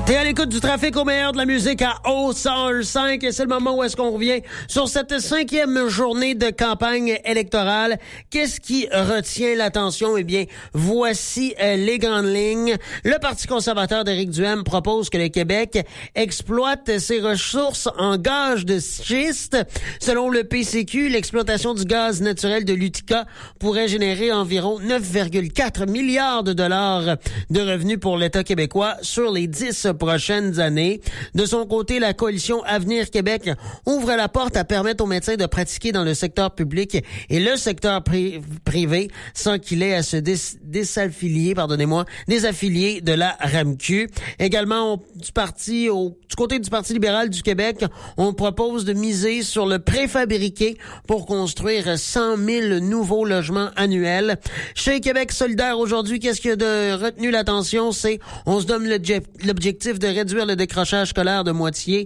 T'es à l'écoute du trafic au meilleur de la musique à O105 et c'est le moment où est-ce qu'on revient sur cette 5e journée de campagne électorale. Qu'est-ce qui retient l'attention? Eh bien, voici les grandes lignes. Le Parti conservateur d'Éric Duhaime propose que le Québec exploite ses ressources en gaz de schiste. Selon le PCQ, l'exploitation du gaz naturel de l'Utica pourrait générer environ 9,4 milliards de dollars de revenus pour l'État québécois sur les 10 prochaines années. De son côté, la coalition Avenir Québec ouvre la porte à permettre aux médecins de pratiquer dans le secteur public et le secteur privé sans qu'il ait à se désaffilier de la RAMQ. Également, du côté du Parti libéral du Québec, on propose de miser sur le préfabriqué pour construire 100 000 nouveaux logements annuels. Chez Québec solidaire aujourd'hui, qu'est-ce qui a retenu l'attention? On se donne l'objectif de réduire le décrochage scolaire de moitié